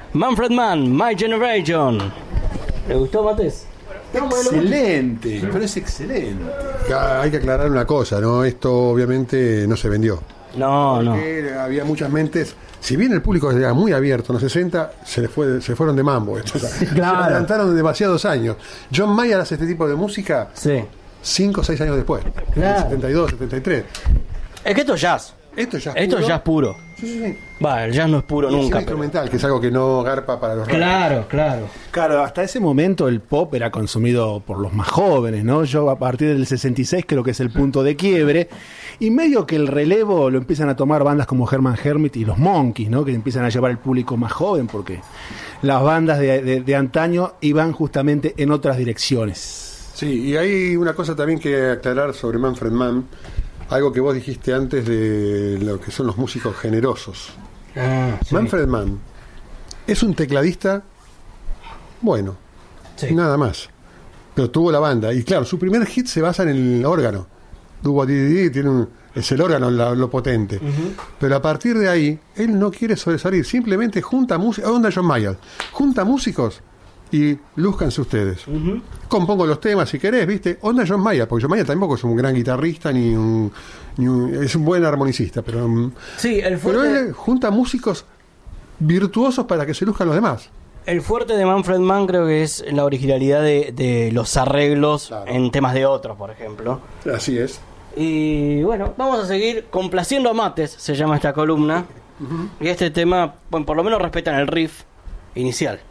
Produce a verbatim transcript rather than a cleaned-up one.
Manfred Mann, My Generation. ¿Le gustó, Mates? Excelente, pero es excelente. Hay que aclarar una cosa, ¿no? Esto obviamente no se vendió. No, no. Porque había muchas mentes. Si bien el público era muy abierto en los sesenta, se les fue, se fueron de mambo. Esto, sí, claro. Se adelantaron demasiados años. John Mayer hace este tipo de música sí. cinco o seis años después. Claro. setenta y dos, setenta y tres. Es que esto es jazz. Esto es jazz Esto puro. es jazz puro. Sí, sí, sí. Va, el jazz no es puro y nunca. Es instrumental, pero... que es algo que no garpa para los Claro, radios. claro. Claro, hasta ese momento el pop era consumido por los más jóvenes, ¿no? Yo a partir del sesenta y seis creo que es el punto de quiebre. Y medio que el relevo lo empiezan a tomar bandas como Herman Hermit y los Monkees, ¿no? Que empiezan a llevar al público más joven porque las bandas de, de, de antaño iban justamente en otras direcciones. Sí, y hay una cosa también que aclarar sobre Manfred Mann. Algo que vos dijiste antes de lo que son los músicos generosos. Ah, sí. Manfred Mann es un tecladista bueno, Sí. nada más. Pero tuvo la banda. Y claro, su primer hit se basa en el órgano. Dubo di, di, di, tiene un, es el órgano la, lo potente. Uh-huh. Pero a partir de ahí, él no quiere sobresalir. Simplemente junta músicos. Onda John Mayer. Junta músicos y lúzcanse ustedes. Uh-huh. Compongo los temas si querés, ¿viste? Onda John Mayer, porque John Mayer tampoco es un gran guitarrista ni un, ni un es un buen armonicista, pero, Sí, el pero fuerte, él junta músicos virtuosos para que se luzcan los demás. el fuerte de Manfred Mann creo que es la originalidad de, de los arreglos Claro. en temas de otros, por ejemplo. Así es. Y bueno, vamos a seguir complaciendo a Mates, se llama esta columna. Uh-huh. Y este tema, bueno, por lo menos respetan el riff inicial.